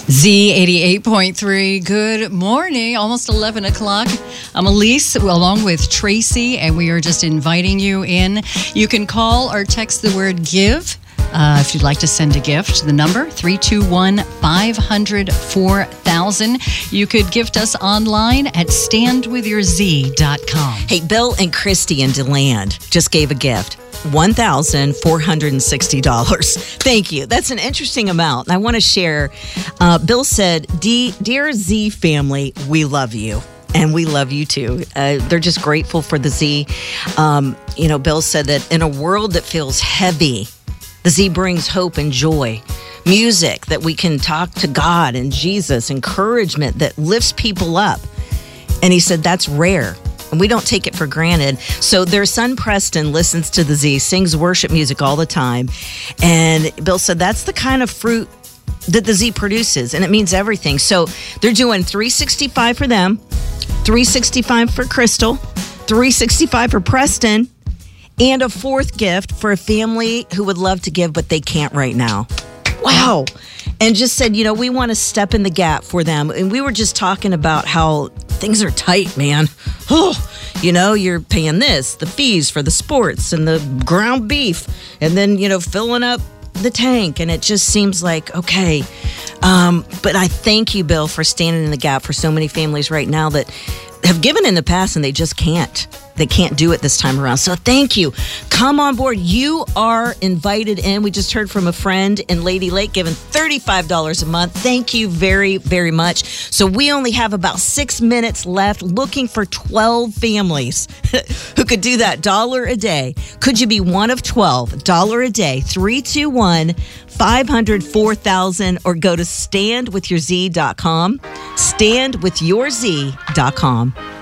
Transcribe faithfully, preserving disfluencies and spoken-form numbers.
Z eighty-eight point three, good morning, almost eleven o'clock. I'm Elise along with Tracy, and we are just inviting you in. You can call or text the word GIVE uh, if you'd like to send a gift. The number, three two one, five hundred, four thousand. You could gift us online at stand with your z dot com. Hey, Bill and Christy in DeLand just gave a gift. one thousand four hundred sixty dollars. Thank you. That's an interesting amount. And I want to share. Uh, Bill said, Dear Z family, we love you. And we love you too. Uh, they're just grateful for the Z. Um, you know, Bill said that in a world that feels heavy, the Z brings hope and joy. Music that we can talk to God and Jesus. Encouragement that lifts people up. And he said that's rare. And we don't take it for granted. So their son Preston listens to the Z, sings worship music all the time. And Bill said that's the kind of fruit that the Z produces. And it means everything. So they're doing three sixty-five for them, three sixty-five for Crystal, three sixty-five for Preston, and a fourth gift for a family who would love to give, but they can't right now. Wow. And just said, you know, we want to step in the gap for them. And we were just talking about how things are tight, man. Oh, you know, you're paying this, the fees for the sports and the ground beef, and then, you know, filling up the tank. And it just seems like, okay. Um, but I thank you, Bill, for standing in the gap for so many families right now that have given in the past and they just can't. They can't do it this time around. So thank you. Come on board. You are invited in. We just heard from a friend in Lady Lake giving thirty-five dollars a month. Thank you very, very much. So we only have about six minutes left looking for twelve families who could do that dollar a day. Could you be one of twelve? Dollar a day. three two one, five hundred, four thousand or go to stand with your z dot com. stand with your z dot com.